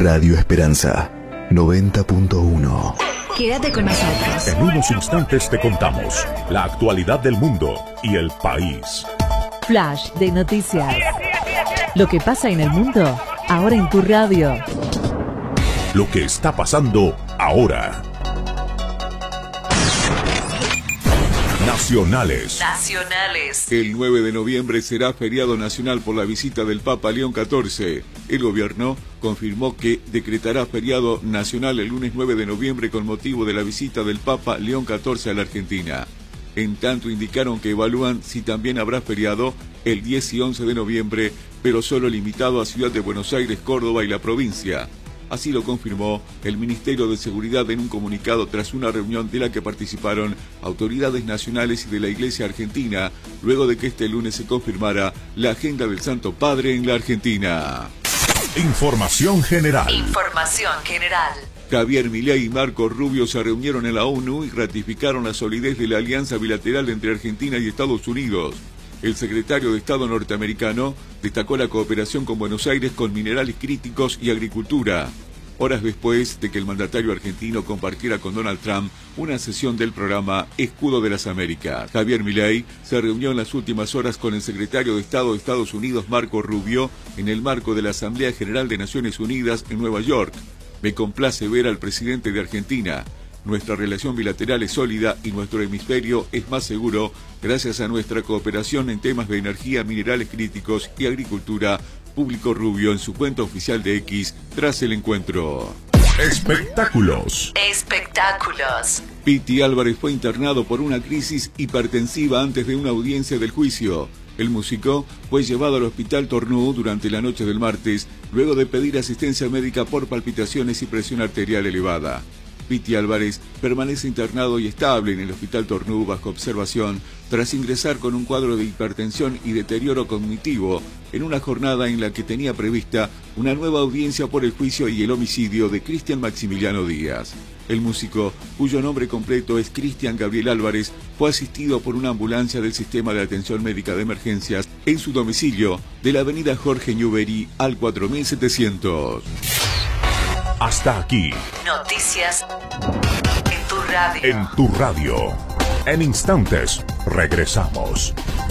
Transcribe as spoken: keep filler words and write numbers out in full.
Radio Esperanza noventa punto uno. Quédate con nosotros. En unos instantes te contamos la actualidad del mundo y el país. Flash de noticias. Lo que pasa en el mundo, ahora en tu radio. Lo que está pasando ahora. Nacionales. Nacionales. El nueve de noviembre será feriado nacional por la visita del Papa León catorce. El gobierno confirmó que decretará feriado nacional el lunes nueve de noviembre con motivo de la visita del Papa León catorce a la Argentina. En tanto indicaron que evalúan si también habrá feriado el diez y once de noviembre, pero solo limitado a Ciudad de Buenos Aires, Córdoba y la provincia. Así lo confirmó el Ministerio de Seguridad en un comunicado tras una reunión de la que participaron autoridades nacionales y de la Iglesia Argentina, luego de que este lunes se confirmara la agenda del Santo Padre en la Argentina. Información general. Información general. Javier Milei y Marco Rubio se reunieron en la ONU y ratificaron la solidez de la alianza bilateral entre Argentina y Estados Unidos. El secretario de Estado norteamericano destacó la cooperación con Buenos Aires con minerales críticos y agricultura, horas después de que el mandatario argentino compartiera con Donald Trump una sesión del programa Escudo de las Américas. Javier Milei se reunió en las últimas horas con el secretario de Estado de Estados Unidos, Marco Rubio, en el marco de la Asamblea General de Naciones Unidas en Nueva York. Me complace ver al presidente de Argentina. Nuestra relación bilateral es sólida y nuestro hemisferio es más seguro gracias a nuestra cooperación en temas de energía, minerales críticos y agricultura, publicó Rubio en su cuenta oficial de X tras el encuentro. Espectáculos. Espectáculos. Piti Álvarez fue internado por una crisis hipertensiva antes de una audiencia del juicio. El músico fue llevado al hospital Tornú durante la noche del martes, luego de pedir asistencia médica por palpitaciones y presión arterial elevada. Piti Álvarez permanece internado y estable en el Hospital Tornú bajo observación tras ingresar con un cuadro de hipertensión y deterioro cognitivo en una jornada en la que tenía prevista una nueva audiencia por el juicio y el homicidio de Cristian Maximiliano Díaz. El músico, cuyo nombre completo es Cristian Gabriel Álvarez, fue asistido por una ambulancia del Sistema de Atención Médica de Emergencias en su domicilio de la avenida Jorge Newbery al cuatro mil setecientos. Hasta aquí. Noticias en tu radio. En tu radio. En instantes regresamos.